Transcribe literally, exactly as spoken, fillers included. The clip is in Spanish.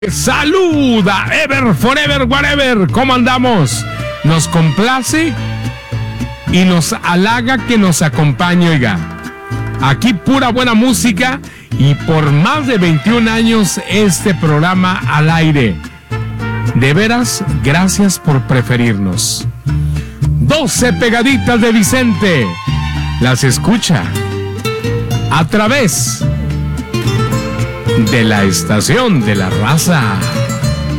Saluda, ever, forever, whatever. ¿Cómo andamos? Nos complace y nos halaga que nos acompañe, oiga. Aquí pura buena música y por más de veintiún años este programa al aire. De veras, gracias por preferirnos. doce pegaditas de Vicente. Las escucha a través de la estación de la raza.